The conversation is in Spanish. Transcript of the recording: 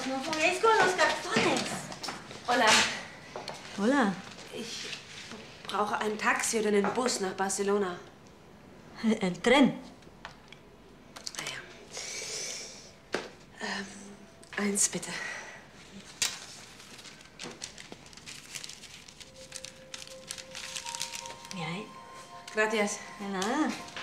No juguéis con los cartones. Hola. Hola. Ich brauche ein Taxi oder einen Bus nach Barcelona. El tren. Ah, ja. Eins bitte. ¿Qué hay? Gracias. De nada.